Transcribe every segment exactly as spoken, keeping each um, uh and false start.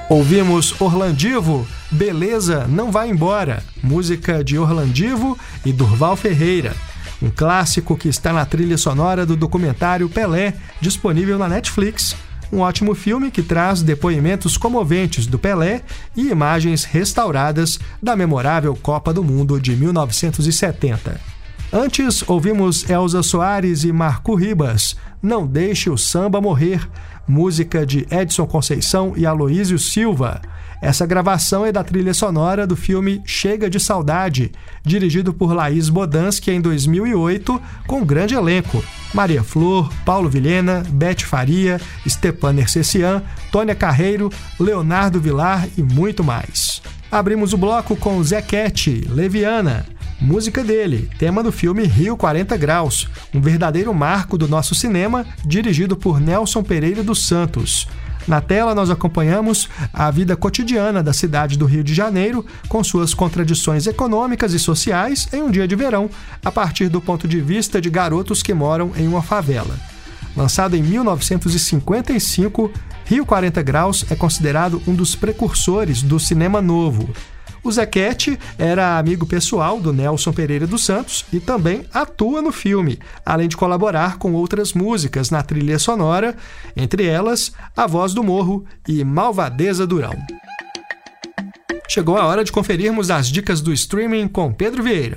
Ouvimos Orlandivo, Beleza Não Vai Embora, música de Orlandivo e Durval Ferreira. Um clássico que está na trilha sonora do documentário Pelé, disponível na Netflix. Um ótimo filme que traz depoimentos comoventes do Pelé e imagens restauradas da memorável Copa do Mundo de mil novecentos e setenta. Antes, ouvimos Elza Soares e Marco Ribas, Não Deixe o Samba Morrer, música de Edson Conceição e Aloísio Silva. Essa gravação é da trilha sonora do filme Chega de Saudade, dirigido por Laís Bodansky em dois mil e oito, com um grande elenco. Maria Flor, Paulo Vilhena, Beth Faria, Stepan Nercessian, Tônia Carreiro, Leonardo Vilar e muito mais. Abrimos o bloco com Zequete, Leviana, música dele, tema do filme Rio quarenta Graus, um verdadeiro marco do nosso cinema, dirigido por Nelson Pereira dos Santos. Na tela, nós acompanhamos a vida cotidiana da cidade do Rio de Janeiro, com suas contradições econômicas e sociais em um dia de verão, a partir do ponto de vista de garotos que moram em uma favela. Lançado em mil novecentos e cinquenta e cinco, Rio quarenta Graus é considerado um dos precursores do cinema novo. O Zequete era amigo pessoal do Nelson Pereira dos Santos e também atua no filme, além de colaborar com outras músicas na trilha sonora, entre elas A Voz do Morro e Malvadeza Durão. Chegou a hora de conferirmos as dicas do streaming com Pedro Vieira.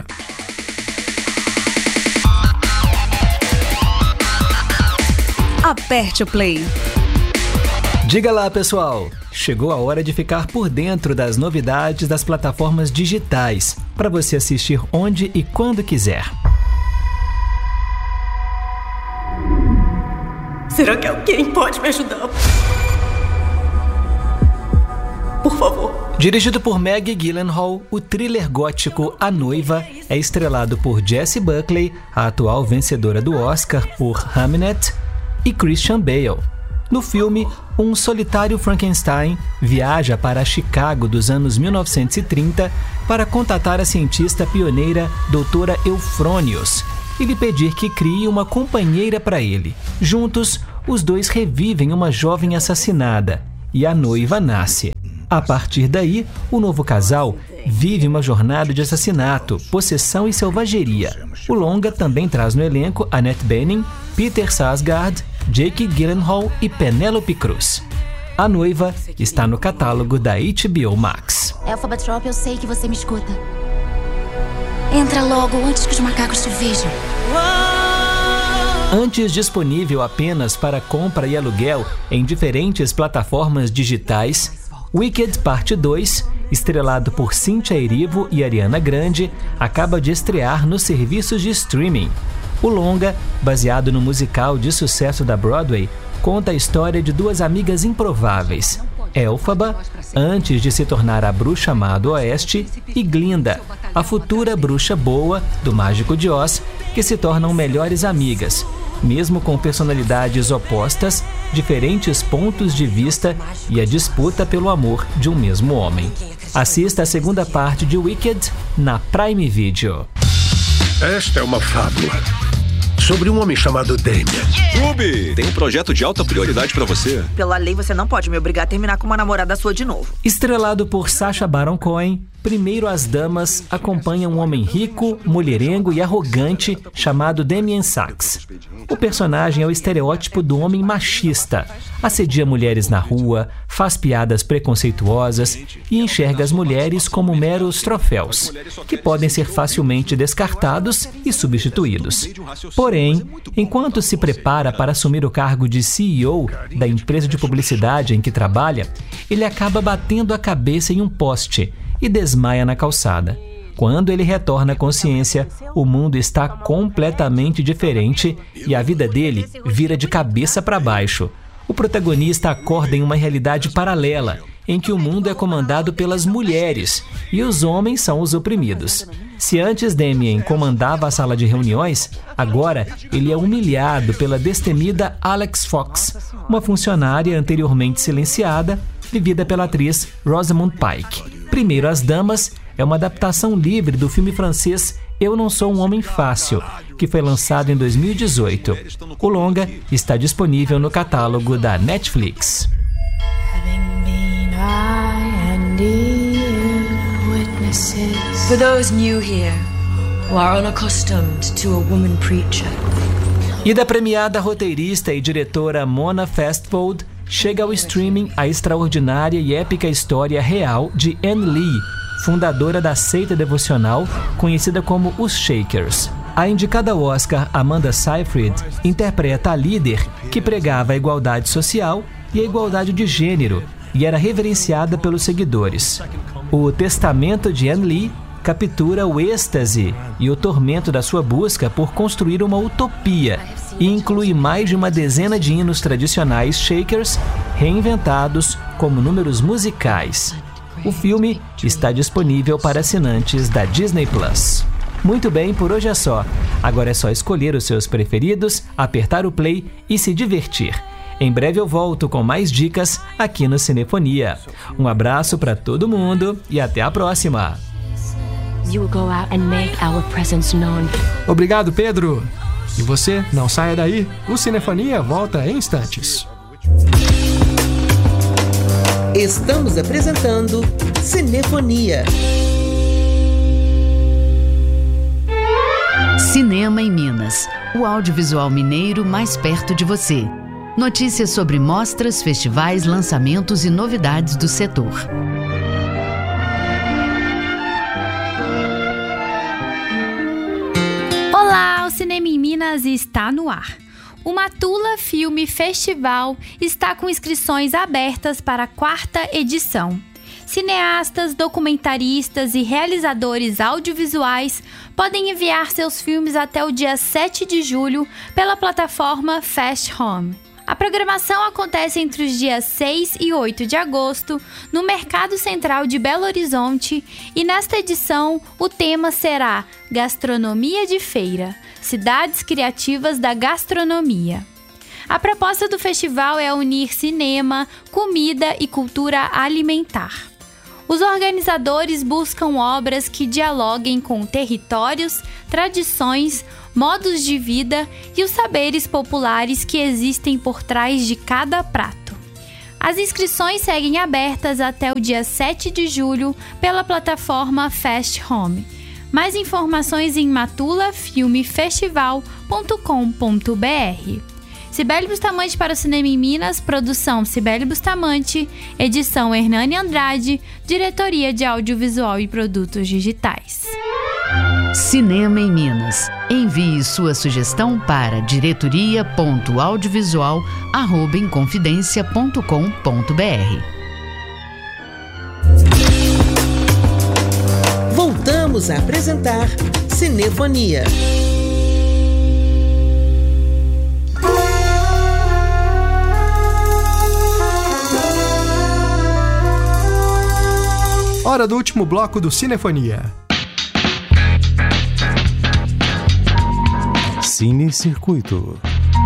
Aperte o play. Diga lá, pessoal! Chegou a hora de ficar por dentro das novidades das plataformas digitais, para você assistir onde e quando quiser. Será que alguém pode me ajudar? Por favor. Dirigido por Maggie Gyllenhaal, o thriller gótico A Noiva é estrelado por Jessie Buckley, a atual vencedora do Oscar por Hamnet, e Christian Bale. No filme, um solitário Frankenstein viaja para Chicago dos anos mil novecentos e trinta para contatar a cientista pioneira doutora Euphronios e lhe pedir que crie uma companheira para ele. Juntos, os dois revivem uma jovem assassinada e a noiva nasce. A partir daí, o novo casal vive uma jornada de assassinato, possessão e selvageria. O longa também traz no elenco Annette Bening, Peter Sarsgaard, Jake Gyllenhaal e Penélope Cruz. A Noiva está no catálogo da H B O Max. Elphaba Trop, eu sei que você me escuta. Entra logo antes que os macacos te vejam. Antes disponível apenas para compra e aluguel em diferentes plataformas digitais, Wicked Parte dois, estrelado por Cynthia Erivo e Ariana Grande, acaba de estrear nos serviços de streaming. O longa, baseado no musical de sucesso da Broadway, conta a história de duas amigas improváveis, Elphaba, antes de se tornar a bruxa má do Oeste, e Glinda, a futura bruxa boa do Mágico de Oz, que se tornam melhores amigas, mesmo com personalidades opostas, diferentes pontos de vista e a disputa pelo amor de um mesmo homem. Assista a segunda parte de Wicked na Prime Video. Esta é uma fábula sobre um homem chamado Damien. Ruby, tem um projeto de alta prioridade pra você. Pela lei, você não pode me obrigar a terminar com uma namorada sua de novo. Estrelado por Sacha Baron Cohen, Primeiro as Damas acompanha um homem rico, mulherengo e arrogante chamado Damien Sachs. O personagem é o estereótipo do homem machista. Assedia mulheres na rua, faz piadas preconceituosas e enxerga as mulheres como meros troféus, que podem ser facilmente descartados e substituídos. Porém, enquanto se prepara para assumir o cargo de C E O da empresa de publicidade em que trabalha, ele acaba batendo a cabeça em um poste e desmaia na calçada. Quando ele retorna à consciência, o mundo está completamente diferente e a vida dele vira de cabeça para baixo. O protagonista acorda em uma realidade paralela, em que o mundo é comandado pelas mulheres e os homens são os oprimidos. Se antes Damien comandava a sala de reuniões, agora ele é humilhado pela destemida Alex Fox, uma funcionária anteriormente silenciada, vivida pela atriz Rosamund Pike. Primeiro as Damas é uma adaptação livre do filme francês Eu Não Sou um Homem Fácil, que foi lançado em dois mil e dezoito. O longa está disponível no catálogo da Netflix. Having been For those new here who are unaccustomed to a woman preacher. E da premiada roteirista e diretora Mona Fastfold, chega ao streaming a extraordinária e épica história real de Anne Lee, fundadora da seita devocional conhecida como os Shakers. A indicada ao Oscar Amanda Seyfried interpreta a líder que pregava a igualdade social e a igualdade de gênero e era reverenciada pelos seguidores. O testamento de Anne Lee captura o êxtase e o tormento da sua busca por construir uma utopia e inclui mais de uma dezena de hinos tradicionais Shakers reinventados como números musicais. O filme está disponível para assinantes da Disney Plus. Muito bem, por hoje é só. Agora é só escolher os seus preferidos, apertar o play e se divertir. Em breve eu volto com mais dicas aqui no Cinefonia. Um abraço para todo mundo e até a próxima! You will go out and make our presence known. Obrigado, Pedro. E você, não saia daí. O Cinefonia volta em instantes. Estamos apresentando Cinefonia. Cinema em Minas, o audiovisual mineiro mais perto de você. Notícias sobre mostras, festivais, lançamentos e novidades do setor. Olá, o Cinema em Minas está no ar. O Matula Filme Festival está com inscrições abertas para a quarta edição. Cineastas, documentaristas e realizadores audiovisuais podem enviar seus filmes até o dia sete de julho pela plataforma Fast Home. A programação acontece entre os dias seis e oito de agosto no Mercado Central de Belo Horizonte e nesta edição o tema será Gastronomia de Feira, Cidades Criativas da Gastronomia. A proposta do festival é unir cinema, comida e cultura alimentar. Os organizadores buscam obras que dialoguem com territórios, tradições, modos de vida e os saberes populares que existem por trás de cada prato. As inscrições seguem abertas até o dia sete de julho pela plataforma Fast Home. Mais informações em matula filme festival ponto com ponto b r. Cibele Bustamante para o Cinema em Minas, produção Cibele Bustamante, edição Hernani Andrade, diretoria de audiovisual e produtos digitais. Cinema em Minas. Envie sua sugestão para diretoria ponto audiovisual arroba inconfidencia ponto com ponto b r. Voltamos a apresentar Cinefonia. Hora do último bloco do Cinefonia. Cine Circuito.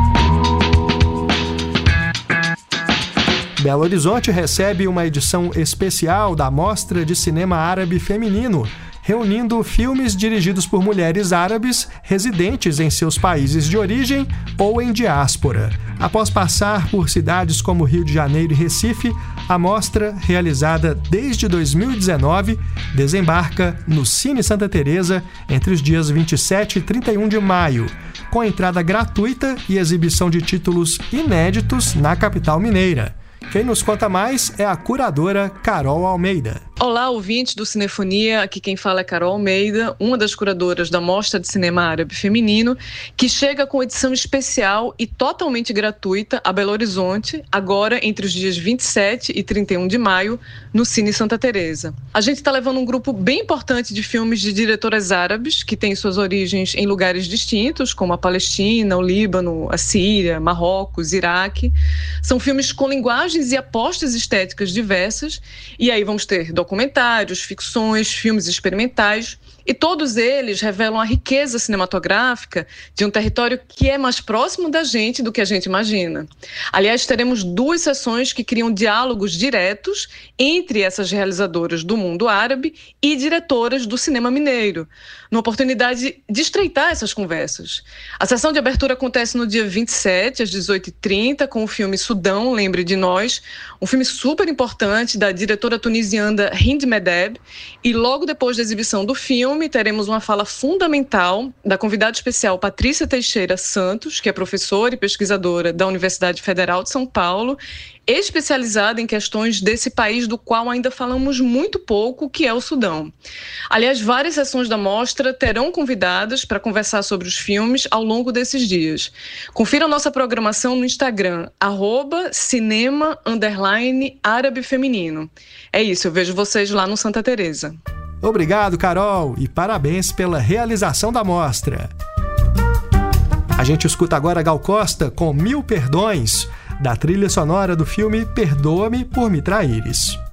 Belo Horizonte recebe uma edição especial da Mostra de Cinema Árabe Feminino, reunindo filmes dirigidos por mulheres árabes residentes em seus países de origem ou em diáspora. Após passar por cidades como Rio de Janeiro e Recife, a mostra, realizada desde dois mil e dezenove, desembarca no Cine Santa Teresa entre os dias vinte e sete e trinta e um de maio, com entrada gratuita e exibição de títulos inéditos na capital mineira. Quem nos conta mais é a curadora Carol Almeida. Olá, ouvintes do Cinefonia, aqui quem fala é Carol Almeida, uma das curadoras da Mostra de Cinema Árabe Feminino, que chega com edição especial e totalmente gratuita a Belo Horizonte, agora entre os dias vinte e sete e trinta e um de maio, no Cine Santa Teresa. A gente está levando um grupo bem importante de filmes de diretoras árabes, que têm suas origens em lugares distintos, como a Palestina, o Líbano, a Síria, Marrocos, Iraque. São filmes com linguagens e apostas estéticas diversas, e aí vamos ter documentários, ficções, filmes experimentais E todos eles revelam a riqueza cinematográfica de um território que é mais próximo da gente do que a gente imagina. Aliás, teremos duas sessões que criam diálogos diretos entre essas realizadoras do mundo árabe e diretoras do cinema mineiro, numa oportunidade de estreitar essas conversas. A sessão de abertura acontece no dia vinte e sete, às dezoito e trinta, com o filme Sudão, Lembre de Nós, um filme super importante da diretora tunisiana Hind Medeb, e logo depois da exibição do filme, teremos uma fala fundamental da convidada especial Patrícia Teixeira Santos, que é professora e pesquisadora da Universidade Federal de São Paulo, especializada em questões desse país do qual ainda falamos muito pouco, que é o Sudão. Aliás, várias sessões da mostra terão convidadas para conversar sobre os filmes ao longo desses dias. Confira a nossa programação no Instagram, arroba cinema underline árabe feminino. É isso, eu vejo vocês lá no Santa Teresa. Obrigado, Carol, e parabéns pela realização da mostra. A gente escuta agora Gal Costa com Mil Perdões, da trilha sonora do filme Perdoa-me por Me Traíres.